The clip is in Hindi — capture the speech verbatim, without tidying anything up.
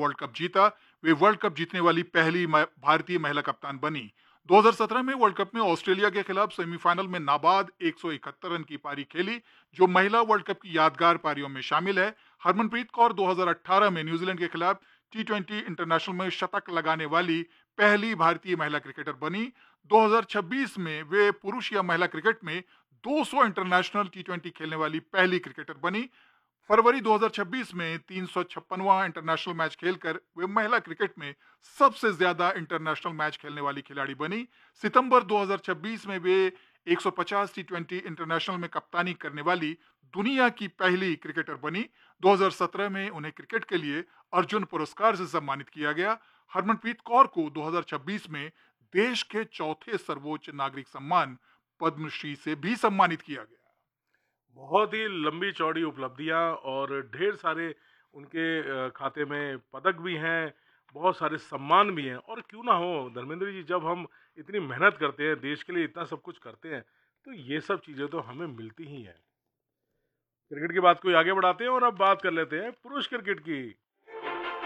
वर्ल्ड कप जीता। वे वर्ल्ड कप जीतने वाली पहली म- भारतीय महिला कप्तान बनी। दो हज़ार सत्रह में वर्ल्ड कप में ऑस्ट्रेलिया के खिलाफ सेमीफाइनल में नाबाद एक सौ इकहत्तर रन की पारी खेली, जो महिला वर्ल्ड कप की यादगार पारियों में शामिल है। हरमनप्रीत कौर दो हज़ार अठारह में न्यूजीलैंड के खिलाफ टी ट्वेंटी इंटरनेशनल में शतक लगाने वाली पहली भारतीय महिला क्रिकेटर बनी। दो हज़ार छब्बीस में वे पुरुष या महिला क्रिकेट में दो सौ इंटरनेशनल टी ट्वेंटी खेलने वाली पहली क्रिकेटर बनी। फरवरी दो हज़ार छब्बीस में तीन सौ छप्पनवां इंटरनेशनल मैच खेलकर वे महिला क्रिकेट में सबसे ज्यादा इंटरनेशनल मैच खेलने वाली खिलाड़ी बनी। सितंबर दो हज़ार छब्बीस में वे एक सौ पचास टी ट्वेंटी इंटरनेशनल में कप्तानी करने वाली दुनिया की पहली क्रिकेटर बनी। दो हज़ार सत्रह में उन्हें क्रिकेट के लिए अर्जुन पुरस्कार से सम्मानित किया गया। हरमनप्रीत कौर को दो हज़ार छब्बीस में देश के चौथे सर्वोच्च नागरिक सम्मान पद्मश्री से भी सम्मानित किया गया। बहुत ही लंबी चौड़ी उपलब्धियां और ढेर सारे उनके अ, खाते में पदक भी हैं, बहुत सारे सम्मान भी हैं। और क्यों ना हो धर्मेंद्र जी, जब हम इतनी मेहनत करते हैं, देश के लिए इतना सब कुछ करते हैं, तो ये सब चीज़ें तो हमें मिलती ही हैं। क्रिकेट की बात को आगे बढ़ाते हैं और अब बात कर लेते हैं पुरुष क्रिकेट की।